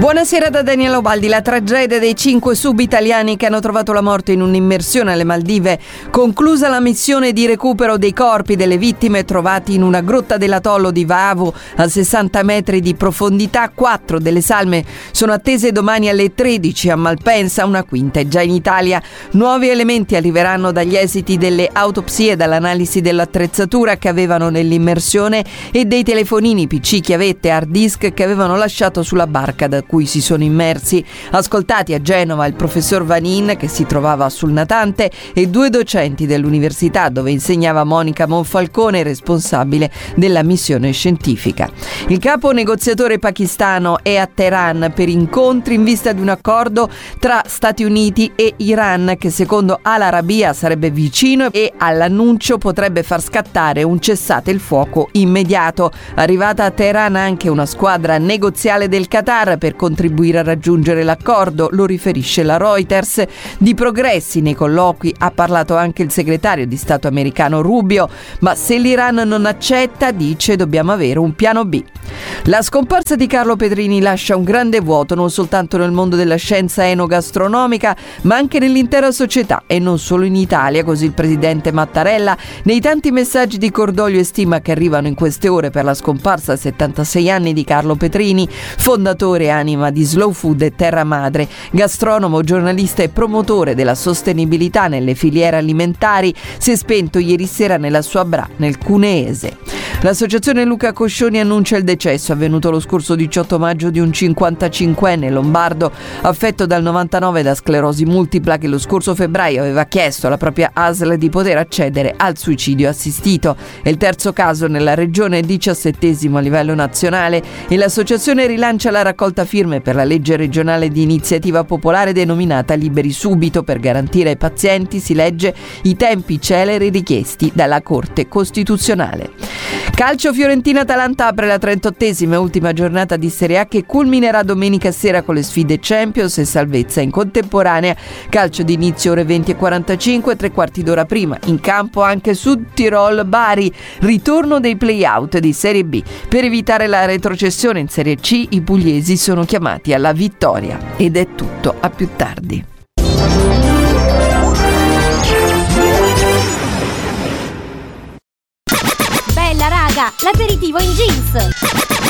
Buonasera da Daniela Ubaldi. La tragedia dei 5 sub-italiani che hanno trovato la morte in un'immersione alle Maldive. Conclusa la missione di recupero dei corpi delle vittime trovati in una grotta dell'atollo di Vaavu a 60 metri di profondità. 4 delle salme sono attese domani alle 13 a Malpensa, una quinta è già in Italia. Nuovi elementi arriveranno dagli esiti delle autopsie e dall'analisi dell'attrezzatura che avevano nell'immersione e dei telefonini, PC, chiavette, hard disk che avevano lasciato sulla barca da cui si sono immersi. Ascoltati a Genova il professor Vanin, che si trovava sul natante, e 2 docenti dell'università dove insegnava Monica Monfalcone, responsabile della missione scientifica. Il capo negoziatore pakistano è a Teheran per incontri in vista di un accordo tra Stati Uniti e Iran che secondo Al Arabiya sarebbe vicino e all'annuncio potrebbe far scattare un cessate il fuoco immediato. Arrivata a Teheran anche una squadra negoziale del Qatar per contribuire a raggiungere l'accordo, lo riferisce la Reuters. Di progressi nei colloqui ha parlato anche il segretario di Stato americano Rubio, ma se l'Iran non accetta, dice, dobbiamo avere un piano B. La scomparsa di Carlo Petrini lascia un grande vuoto non soltanto nel mondo della scienza enogastronomica, ma anche nell'intera società e non solo in Italia, così il presidente Mattarella nei tanti messaggi di cordoglio e stima che arrivano in queste ore per la scomparsa a 76 anni di Carlo Petrini, fondatore e anima di Slow Food e Terra Madre, gastronomo, giornalista e promotore della sostenibilità nelle filiere alimentari. Si è spento ieri sera nella sua Bra, nel Cuneese. L'associazione Luca Coscioni annuncia il decesso avvenuto lo scorso 18 maggio di un 55enne lombardo affetto dal 99 da sclerosi multipla che lo scorso febbraio aveva chiesto alla propria ASL di poter accedere al suicidio assistito. È il terzo caso nella regione, 17° a livello nazionale, e l'associazione rilancia la raccolta firme per la legge regionale di iniziativa popolare denominata Liberi Subito per garantire ai pazienti, si legge, i tempi celeri richiesti dalla Corte Costituzionale. Calcio, Fiorentina-Atalanta apre la 38ª e ultima giornata di Serie A che culminerà domenica sera con le sfide Champions e salvezza in contemporanea. Calcio di inizio ore 20:45, 3/4 d'ora prima. In campo anche Südtirol Bari, ritorno dei play-out di Serie B. Per evitare la retrocessione in Serie C, i pugliesi sono chiamati alla vittoria. Ed è tutto, a più tardi. Bella raga, l'aperitivo in jeans.